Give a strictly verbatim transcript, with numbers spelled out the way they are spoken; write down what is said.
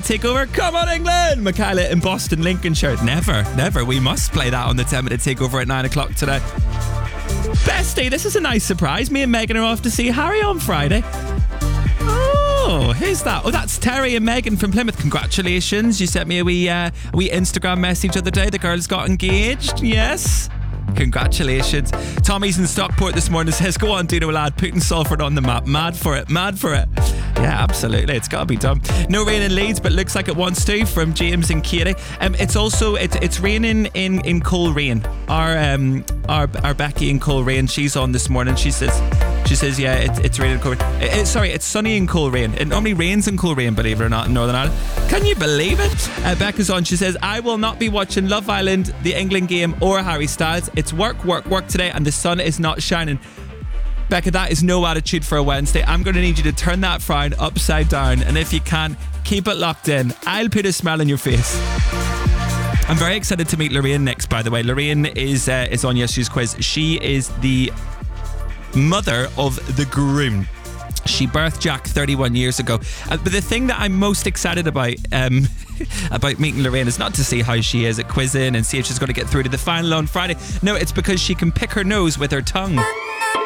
Takeover. Come on, England! Michaela in Boston, Lincolnshire. Never, never. We must play that on the ten minute Takeover at nine o'clock today. Bestie, this is a nice surprise. Me and Megan are off to see Harry on Friday. Oh, who's that? Oh, that's Terry and Megan from Plymouth. Congratulations. You sent me a wee, uh, a wee Instagram message the other day. The girls got engaged. Yes. Congratulations. Tommy's in Stockport this morning says, go on, Dino lad, putting Salford on the map. Mad for it, mad for it. Yeah, absolutely. It's got to be done. No rain in Leeds, but looks like it wants to, from James and Katie. Um, it's also, it's it's raining in, in Coleraine. Our, um, our, our Becky in Coleraine, she's on this morning. She says, She says, yeah, it, it's raining in Coleraine. It, it, sorry, it's sunny in Coleraine. It normally rains in Coleraine, believe it or not, in Northern Ireland. Can you believe it? Uh, Becca's on. She says, I will not be watching Love Island, the England game, or Harry Styles. It's work, work, work today, and the sun is not shining. Becca, that is no attitude for a Wednesday. I'm going to need you to turn that frown upside down, and if you can, keep it locked in. I'll put a smile on your face. I'm very excited to meet Lorraine next, by the way. Lorraine is uh, is on yesterday's quiz. She is the mother of the groom. She birthed Jack thirty-one years ago. Uh, but the thing that I'm most excited about um, about meeting Lorraine is not to see how she is at quizzing and see if she's going to get through to the final on Friday. No, it's because she can pick her nose with her tongue.